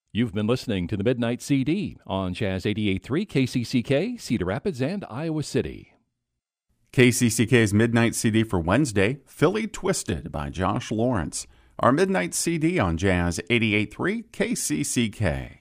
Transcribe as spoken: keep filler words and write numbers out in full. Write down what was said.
You've been listening to the Midnight C D on Jazz eighty-eight point three K C C K, Cedar Rapids, and Iowa City. K C C K's Midnight C D for Wednesday, Philly Twisted by Josh Lawrence. Our Midnight C D on Jazz eighty-eight point three K C C K.